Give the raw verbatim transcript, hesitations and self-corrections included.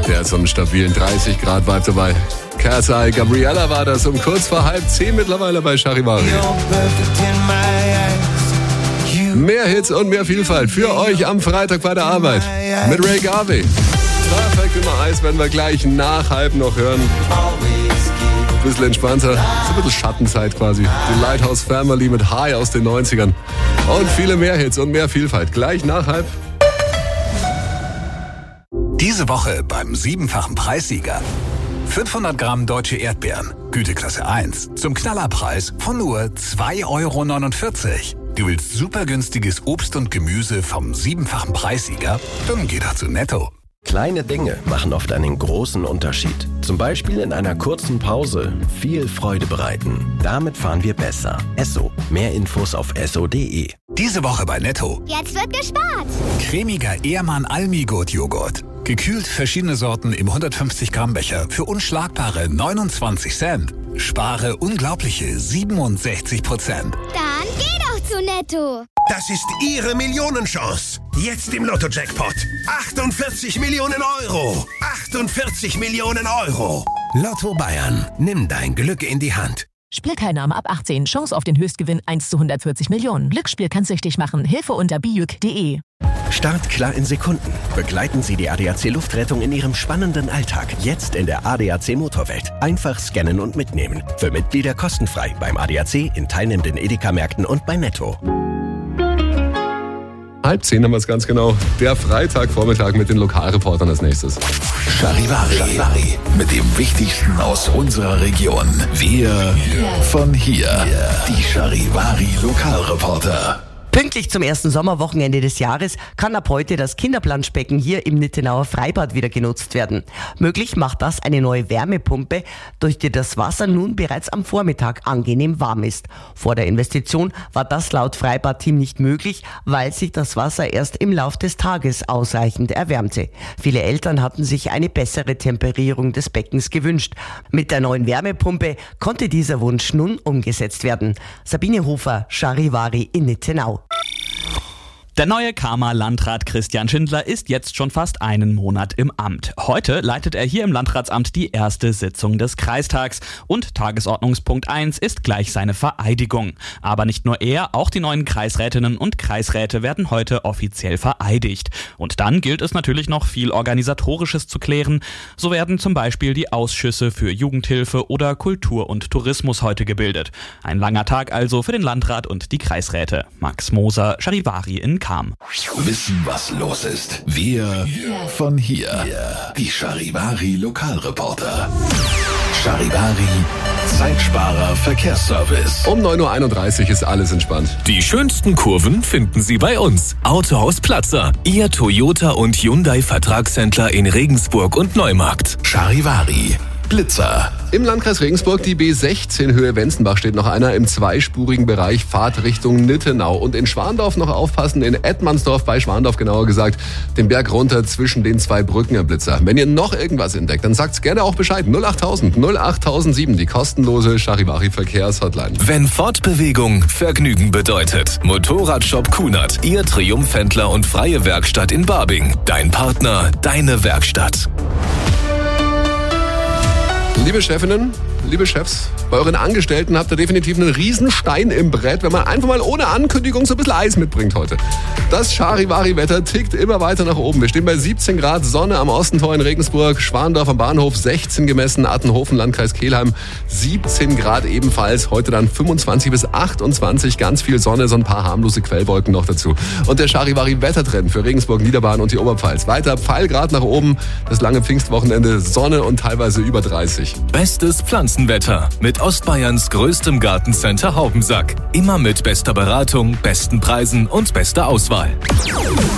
Der hat so einen stabilen dreißig Grad Vibe dabei. Kersai Gabriella war das um kurz vor halb zehn mittlerweile bei Charivari. Mehr Hits und mehr Vielfalt für euch am Freitag bei der Arbeit. Mit Ray Garvey. Perfekt immer Eis werden wir gleich nach halb noch hören. Ein bisschen entspannter, so ein bisschen Schattenzeit quasi. Die Lighthouse Family mit High aus den neunzigern. Und viele mehr Hits und mehr Vielfalt. Gleich nach halb. Diese Woche beim siebenfachen Preissieger. fünfhundert Gramm deutsche Erdbeeren, Güteklasse eins, zum Knallerpreis von nur zwei Euro neunundvierzig. Du willst super günstiges Obst und Gemüse vom siebenfachen Preissieger? Dann geh doch zu Netto. Kleine Dinge machen oft einen großen Unterschied. Zum Beispiel in einer kurzen Pause viel Freude bereiten. Damit fahren wir besser. Esso. Mehr Infos auf esso punkt de. Diese Woche bei Netto. Jetzt wird gespart. Cremiger Ehrmann Almigurt Joghurt. Gekühlt verschiedene Sorten im hundertfünfzig Gramm Becher für unschlagbare neunundzwanzig Cent. Spare unglaubliche siebenundsechzig Prozent. Dann geh doch zu Netto. Das ist Ihre Millionenchance. Jetzt im Lotto-Jackpot. achtundvierzig Millionen Euro. achtundvierzig Millionen Euro. Lotto Bayern. Nimm dein Glück in die Hand. Spielteilnahme ab achtzehn. Chance auf den Höchstgewinn eins zu hundertvierzig Millionen. Glücksspiel kann süchtig machen. Hilfe unter bijuk punkt de. Startklar in Sekunden. Begleiten Sie die A D A C Luftrettung in Ihrem spannenden Alltag. Jetzt in der A D A C Motorwelt. Einfach scannen und mitnehmen. Für Mitglieder kostenfrei beim A D A C, in teilnehmenden Edeka-Märkten und bei Netto. Halb zehn haben wir es ganz genau. Der Freitagvormittag mit den Lokalreportern als nächstes. Charivari. Charivari. Mit dem Wichtigsten aus unserer Region. Wir von hier. Die Charivari Lokalreporter. Pünktlich zum ersten Sommerwochenende des Jahres kann ab heute das Kinderplanschbecken hier im Nittenauer Freibad wieder genutzt werden. Möglich macht das eine neue Wärmepumpe, durch die das Wasser nun bereits am Vormittag angenehm warm ist. Vor der Investition war das laut Freibadteam nicht möglich, weil sich das Wasser erst im Lauf des Tages ausreichend erwärmte. Viele Eltern hatten sich eine bessere Temperierung des Beckens gewünscht. Mit der neuen Wärmepumpe konnte dieser Wunsch nun umgesetzt werden. Sabine Hofer, Charivari in Nittenau. Der neue Kamer Landrat Christian Schindler ist jetzt schon fast einen Monat im Amt. Heute leitet er hier im Landratsamt die erste Sitzung des Kreistags und Tagesordnungspunkt eins ist gleich seine Vereidigung. Aber nicht nur er, auch die neuen Kreisrätinnen und Kreisräte werden heute offiziell vereidigt. Und dann gilt es natürlich noch viel Organisatorisches zu klären. So werden zum Beispiel die Ausschüsse für Jugendhilfe oder Kultur und Tourismus heute gebildet. Ein langer Tag also für den Landrat und die Kreisräte. Max Moser, Charivari in Kam. Wissen, was los ist. Wir von hier. Die Charivari Lokalreporter. Charivari Zeitsparer Verkehrsservice. Um neun Uhr einunddreißig ist alles entspannt. Die schönsten Kurven finden Sie bei uns. Autohaus Platzer, Ihr Toyota und Hyundai Vertragshändler in Regensburg und Neumarkt. Charivari Blitzer. Im Landkreis Regensburg, die B sechzehn Höhe Wenzenbach, steht noch einer im zweispurigen Bereich Fahrt Richtung Nittenau. Und in Schwandorf noch aufpassen, in Edmandsdorf bei Schwandorf genauer gesagt, den Berg runter zwischen den zwei Brücken am Blitzer. Wenn ihr noch irgendwas entdeckt, dann sagt's gerne auch Bescheid. null achttausend null achttausendsieben, die kostenlose Charivari Verkehrshotline. Wenn Fortbewegung Vergnügen bedeutet. Motorradshop Kunert, Ihr Triumphhändler und freie Werkstatt in Barbing. Dein Partner, deine Werkstatt. Liebe Chefinnen, liebe Chefs, bei euren Angestellten habt ihr definitiv einen Riesenstein im Brett, wenn man einfach mal ohne Ankündigung so ein bisschen Eis mitbringt heute. Das Charivari-Wetter tickt immer weiter nach oben. Wir stehen bei siebzehn Grad, Sonne am Ostentor in Regensburg, Schwandorf am Bahnhof sechzehn gemessen, Attenhofen, Landkreis Kelheim siebzehn Grad ebenfalls. Heute dann fünfundzwanzig bis achtundzwanzig, ganz viel Sonne, so ein paar harmlose Quellwolken noch dazu. Und der Charivari-Wettertrend für Regensburg, Niederbayern und die Oberpfalz. Weiter Pfeilgrad nach oben, das lange Pfingstwochenende, Sonne und teilweise über dreißig. Bestes Pflanzenwetter mit Ostbayerns größtem Gartencenter Haubensack. Immer mit bester Beratung, besten Preisen und bester Auswahl.